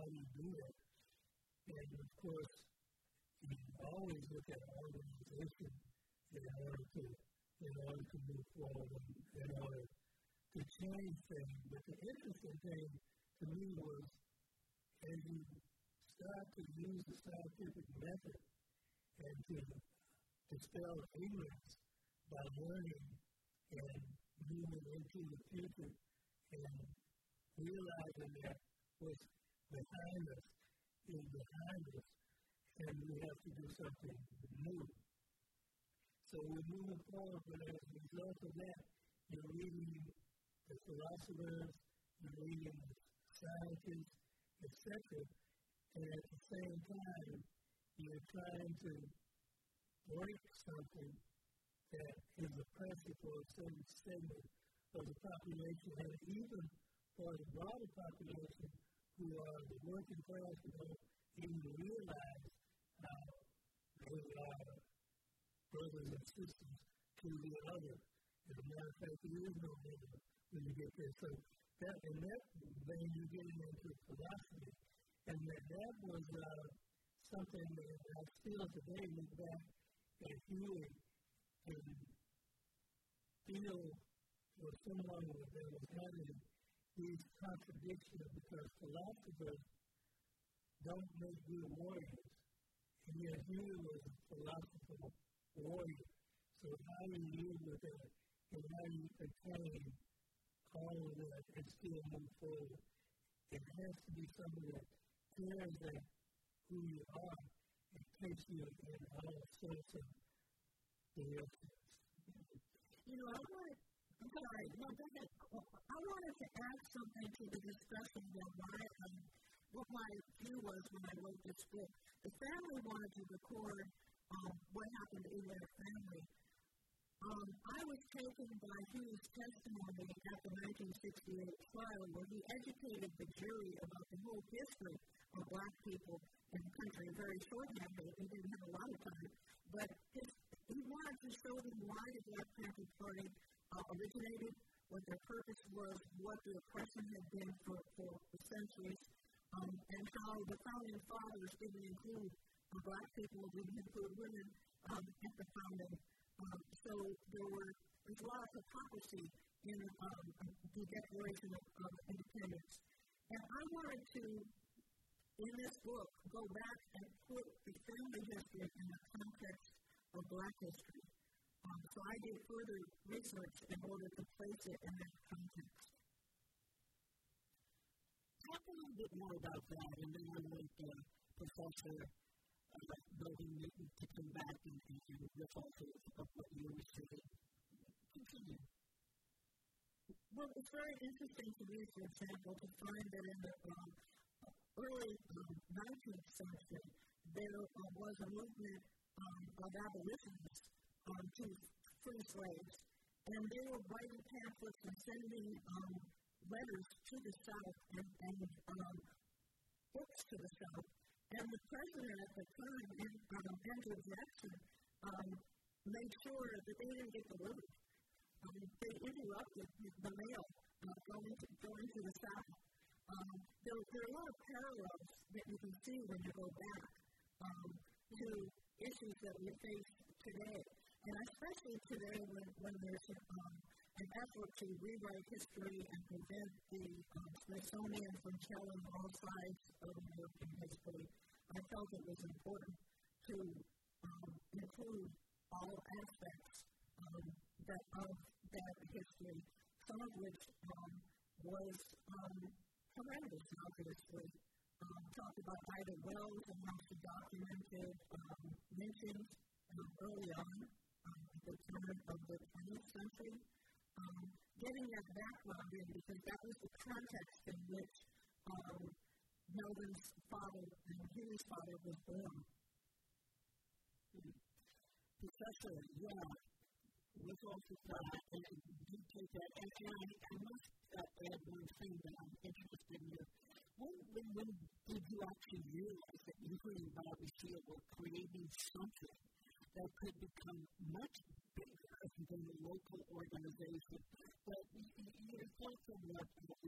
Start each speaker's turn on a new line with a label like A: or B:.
A: do you do that? And of course, you always look at organization in order to move forward and in order to change things. But the interesting thing to me was as you start to use the scientific method and to dispel ignorance by learning and moving into the future and realizing that what's behind us is behind us and we have to do something new. So we're moving forward, but as a result of that, you're reading the philosophers, you're reading the scientists, etc. And at the same time, you're trying to break something that is oppressive for a certain segment of the population, and even for the broader population who are the working class who don't even realize how they are brothers and sisters to the other. As a matter of fact, there is no middle when you get there. So that then you get into philosophy. And that was something that I still today look back at Huey and feel for someone that was having these contradictions because philosophers don't make good warriors. And yet Huey was a philosopher warrior. So how you live with that and how you contain all of that and still move forward. It has to be something that cares that who you are and takes you in all sorts of directions.
B: I wanted to add something to the discussion that what my view was when I wrote this book. The family wanted to record what happened in their family. I was taken by Hugh's testimony at the 1968 trial where he educated the jury about the whole history of black people in the country. Very shorthanded, he didn't have a lot of time, but he wanted to show them why the Black Panther Party originated, what their purpose was, what the oppression had been for centuries, and how the founding fathers didn't include black people, didn't include women at the founding. So there's a lot of hypocrisy in the Declaration of Independence. And I wanted to, in this book, go back and put the family history in the context of black history. So I did further research in order to place it in that context.
C: Talk a little bit more about that, and then I want Professor Logan Newton to come back and riff off of what you were saying. Continue.
B: Well, it's very interesting to me, for example, to find that in the early 19th century, there was a movement of abolitionists to free slaves, and they were writing pamphlets and sending letters to the South and books to the South. And the president at the time, Andrew Jackson, made sure that they didn't get delivered. They interrupted the mail going to the South. There are a lot of parallels that you can see when you go back to issues that we face today. And especially today when there's an effort to rewrite history and prevent the Smithsonian from telling all sides of American history, I felt it was important to include all aspects of that history, some of which was horrendous, obviously. Talked about Ida Wells and how she documented lynchings early on at the turn of the 20th century. Getting that background in, because that was the context in which Melvin's father and Huey's father was born.
C: Professor, with all of that, and you take that, and I must add one thing that I'm interested in. When did you actually realize that you and Bobby Seale were creating something that could be